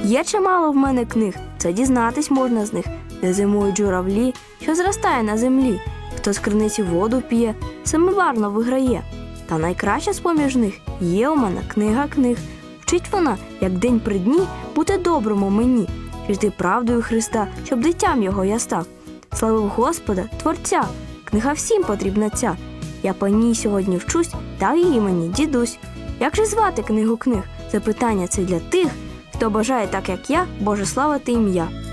Є чимало в мене книг, це дізнатись можна з них, де зимують журавлі, що зростає на землі. Хто з криниці воду п'є, семиварно виграє. Та найкраща з-поміж них є у мене книга книг. Вчить вона, як день при дні, бути доброму мені, жити правдою Христа, щоб дитям його я став. Славив Господа, Творця, книга всім потрібна ця. Я по ній сьогодні вчусь, дав її мені дідусь. Як же звати книгу книг? Запитання це для тих, хто бажає так, як я, Боже славити ім'я.